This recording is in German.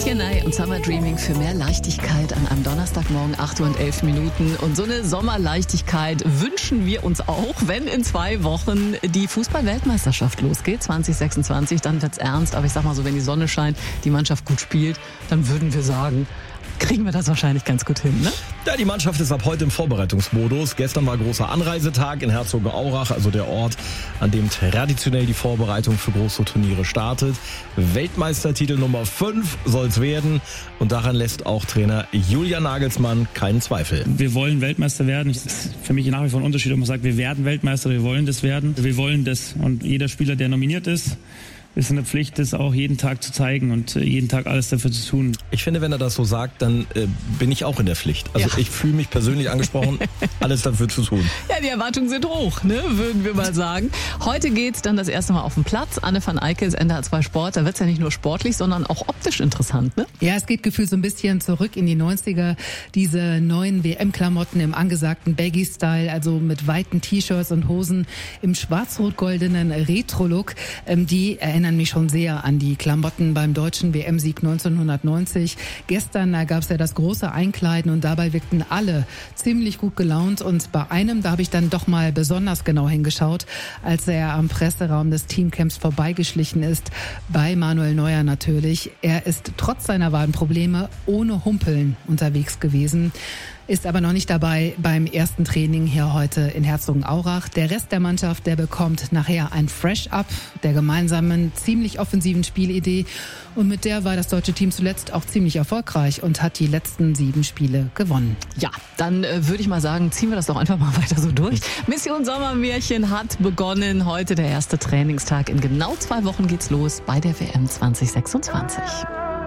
Tiener und Summer Dreaming für mehr Leichtigkeit an einem Donnerstagmorgen, 8 Uhr und 11 Minuten. Und so eine Sommerleichtigkeit wünschen wir uns auch, wenn in 2 Wochen die Fußball-Weltmeisterschaft losgeht, 2026. Dann wird's ernst. Aber ich sag mal so, wenn die Sonne scheint, die Mannschaft gut spielt, dann würden wir sagen, kriegen wir das wahrscheinlich ganz gut hin, ne? Ja, die Mannschaft ist ab heute im Vorbereitungsmodus. Gestern war großer Anreisetag in Herzogenaurach, also der Ort, an dem traditionell die Vorbereitung für große Turniere startet. Weltmeistertitel Nummer 5 soll's werden und daran lässt auch Trainer Julian Nagelsmann keinen Zweifel. Wir wollen Weltmeister werden. Es ist für mich nach wie vor ein Unterschied, ob man sagt, wir werden Weltmeister, wir wollen das werden. Wir wollen das und jeder Spieler, der nominiert ist, ist in der Pflicht, das auch jeden Tag zu zeigen und jeden Tag alles dafür zu tun. Ich finde, wenn er das so sagt, dann bin ich auch in der Pflicht. Also ich fühle mich persönlich angesprochen, alles dafür zu tun. Ja, die Erwartungen sind hoch, ne, würden wir mal sagen. Heute geht's dann das erste Mal auf den Platz. Anne van Eykels, NDR 2 Sport. Da wird's ja nicht nur sportlich, sondern auch optisch interessant, ne? Ja, es geht gefühlt so ein bisschen zurück in die 90er. Diese neuen WM-Klamotten im angesagten Baggy-Style, also mit weiten T-Shirts und Hosen im schwarz-rot-goldenen Retro-Look, die erinnern mich schon sehr an die Klamotten beim deutschen WM-Sieg 1990. Gestern gab es ja das große Einkleiden und dabei wirkten alle ziemlich gut gelaunt. Und bei einem, da habe ich dann doch mal besonders genau hingeschaut, als er am Presseraum des Teamcamps vorbeigeschlichen ist, bei Manuel Neuer natürlich. Er ist trotz seiner Wadenprobleme ohne Humpeln unterwegs gewesen. Ist aber noch nicht dabei beim ersten Training hier heute in Herzogenaurach. Der Rest der Mannschaft, der bekommt nachher ein Fresh-Up der gemeinsamen, ziemlich offensiven Spielidee. Und mit der war das deutsche Team zuletzt auch ziemlich erfolgreich und hat die letzten 7 Spiele gewonnen. Ja, dann würde ich mal sagen, ziehen wir das doch einfach mal weiter so durch. Mission Sommermärchen hat begonnen. Heute der erste Trainingstag. In genau 2 Wochen geht's los bei der WM 2026.